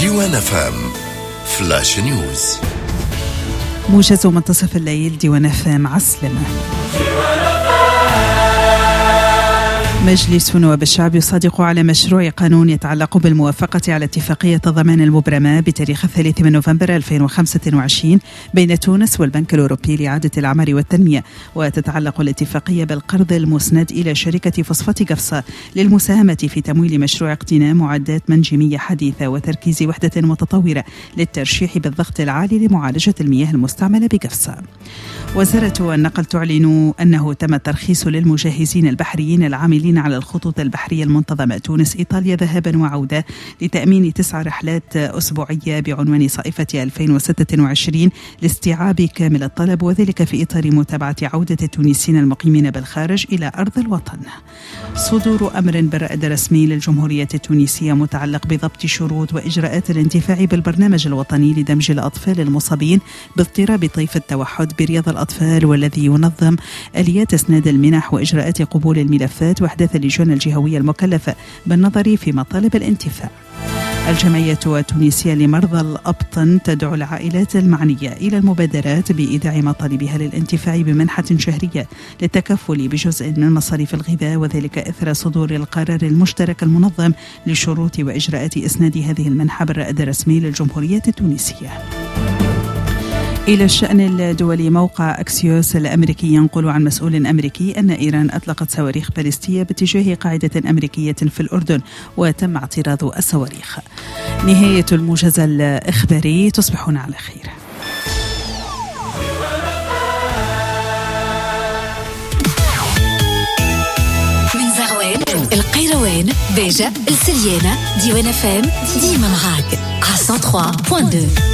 ديوان FM فلاش نيوز. موجز منتصف الليل ديوان FM عسلمة. مجلس نواب الشعب يصادق على مشروع قانون يتعلق بالموافقة على اتفاقية الضمان المبرمة بتاريخ 3 نوفمبر 2025 بين تونس والبنك الأوروبي لإعادة العمر والتنمية، وتتعلق الاتفاقية بالقرض المسند إلى شركة فوسفات قفصة للمساهمة في تمويل مشروع اقتناء معدات منجمية حديثة وتركيز وحدة متطورة للترشيح بالضغط العالي لمعالجة المياه المستعملة بقفصة. وزارة النقل تعلن أنه تم الترخيص للمجهزين البحريين العاملين على الخطوط البحرية المنتظمة تونس إيطاليا ذهابا وعودة لتأمين 9 رحلات أسبوعية بعنوان صيفة 2026 لاستيعاب كامل الطلب، وذلك في إطار متابعة عودة التونسيين المقيمين بالخارج إلى أرض الوطن. صدور أمر بالرائد الرسمي للجمهورية التونسية متعلق بضبط شروط وإجراءات الانتفاع بالبرنامج الوطني لدمج الأطفال المصابين باضطراب طيف التوحد برياض الأطفال، والذي ينظم آليات إسناد المنح وإجراءات قبول الملفات وأحداث اللجان الجهوية المكلفة بالنظر في مطالب الانتفاع. الجمعية التونسية لمرضى الأبطن تدعو العائلات المعنية إلى المبادرات بإيداع مطالبها للانتفاع بمنحة شهرية للتكفل بجزء من مصاريف الغذاء، وذلك إثر صدور القرار المشترك المنظم لشروط وإجراءات إسناد هذه المنحة بالرائد الرسمي للجمهورية التونسية. إلى الشأن الدولي، موقع أكسيوس الأمريكي ينقل عن مسؤول أمريكي أن إيران أطلقت صواريخ باليستية باتجاه قاعدة أمريكية في الأردن وتم اعتراض الصواريخ. نهاية الموجز الإخباري، تصبحون على خير. من زغوان، القيروان، بيجة، السليانة، ديوان FM ديما معاك على 103.2.